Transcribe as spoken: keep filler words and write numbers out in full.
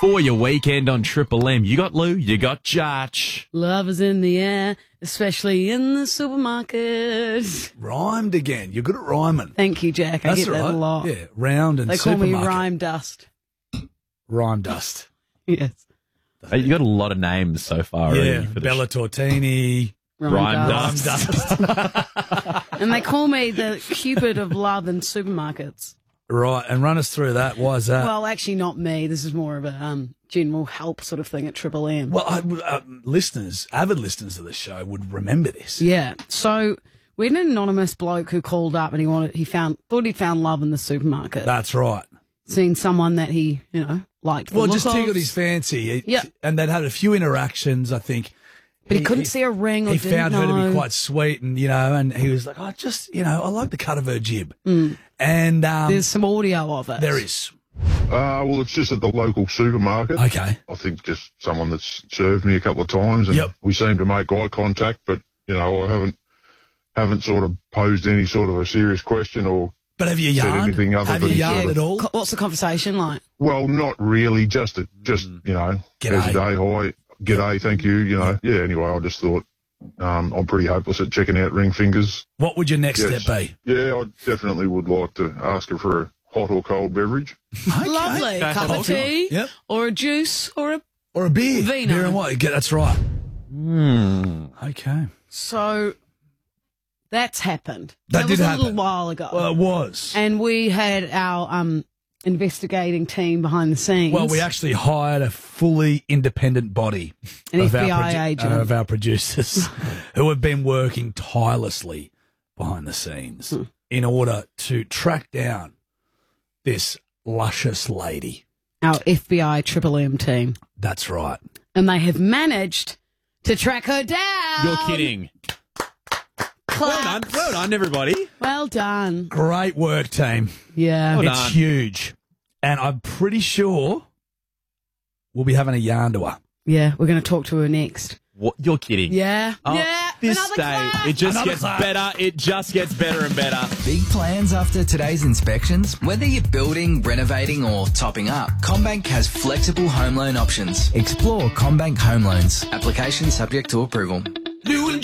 For your weekend on Triple M, you got Lou, you got Judge. Love is in the air, especially in the supermarket. Rhymed again. You're good at rhyming. Thank you, Jack. I That's get all that right. a lot. Yeah, round and They call supermarket. me Rhyme Dust. Rhyme dust. Yes. Hey, you got a lot of names so far. Yeah, already for the Bella Tortini. Rhyme, Rhyme Dust. Dust. Dust. And they call me the Cupid of love in supermarkets. Right, and run us through that. Why is that? Well, actually not me. This is more of a um, general help sort of thing at Triple M. Well, I, uh, listeners, avid listeners of the show would remember this. Yeah. So we had an anonymous bloke who called up and he wanted, he found, thought he found love in the supermarket. That's right. Seen someone that he, you know, liked. the Well, look just of, tickled his fancy. It- Yeah. And they'd had a few interactions, I think. But he, couldn't see a ring or He didn't found her to know. be quite sweet, and, you know, and he was like, oh, just, you know, I like the cut of her jib. Mm. And um, There's some audio of it. there is. Uh, well, it's just at the local supermarket. Okay. I think just someone that's served me a couple of times, and Yep. we seem to make eye contact, but, you know, I haven't haven't sort of posed any sort of a serious question or, But have you Said yarned? anything other Have you than yarned sort at of- all? Co- What's the conversation like? well, not really, just, a, just you know, G'day. how's your day, hi, g'day, thank you, you know. Yeah, anyway, I just thought um, I'm pretty hopeless at checking out ring fingers. What would your next Yes. step be? Yeah, I definitely would like to ask her for a hot or cold beverage. Okay. Lovely. Okay. Cup of Okay. tea Yep. or a juice or a... Or a beer. Vino. Beer and what? Yeah, that's right. Hmm. Okay. So that's happened. That That did was a happen. little while ago. Well, it was. and we had our um, investigating team behind the scenes. Well, we actually hired a fully independent body An of, F B I our produ- agent. uh, of our producers who have been working tirelessly behind the scenes Hmm. in order to track down this luscious lady. Our F B I Triple M team. That's right. And they have managed to track her down. You're kidding. Well done. Claps. Well done, everybody. Well done. Great work, team. Yeah. Well it's done. huge. And I'm pretty sure we'll be having a yarn to her. Yeah, we're going to talk to her next. What? You're kidding. Yeah. Oh, yeah. This Another day, clap. it just Another gets clap. better. It just gets better and better. Big plans after today's inspections? Whether you're building, renovating or topping up, CommBank has flexible home loan options. Explore CommBank Home Loans. Application subject to approval. New and